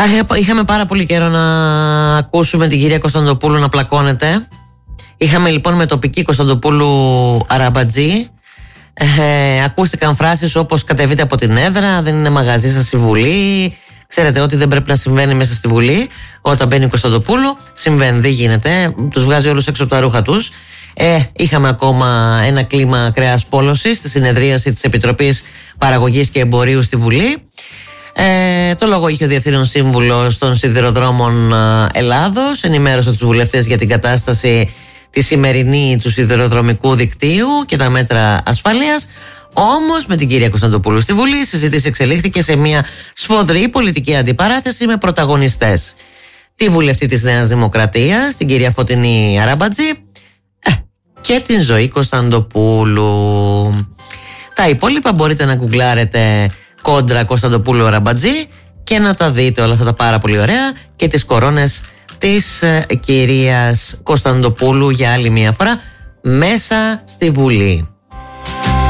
Είχαμε πάρα πολύ καιρό να ακούσουμε την κυρία Κωνσταντοπούλου να πλακώνεται. Είχαμε λοιπόν με τοπική Κωνσταντοπούλου Αραμπατζή. Ακούστηκαν φράσεις όπως «κατεβείτε από την έδρα», «δεν είναι μαγαζί σας η Βουλή». Ξέρετε ότι δεν πρέπει να συμβαίνει μέσα στη Βουλή. Όταν μπαίνει η Κωνσταντοπούλου, συμβαίνει, δεν γίνεται. Τους βγάζει όλους έξω από τα ρούχα τους. Είχαμε ακόμα ένα κλίμα κρέας πόλωσης στη συνεδρίαση της Επιτροπής Παραγωγής και Εμπορίου στη Βουλή. Το λόγο είχε ο Διευθύνων Σύμβουλος των Σιδηροδρόμων Ελλάδος. Ενημέρωσε τους βουλευτές για την κατάσταση τη σημερινή του σιδηροδρομικού δικτύου και τα μέτρα ασφαλείας. Όμως με την κυρία Κωνσταντοπούλου στη Βουλή η συζήτηση εξελίχθηκε σε μια σφοδρή πολιτική αντιπαράθεση με πρωταγωνιστές τη βουλευτή της Νέας Δημοκρατίας, την κυρία Φωτεινή Αραμπατζή, και την Ζωή Κωνσταντοπούλου. Τα υπόλοιπα μπορείτε να γκουγκλάρετε κόντρα Κωνσταντοπούλου Αραμπατζή και να τα δείτε όλα αυτά τα πάρα πολύ ωραία και τις κορώνες της κυρίας Κωνσταντοπούλου για άλλη μια φορά μέσα στη Βουλή.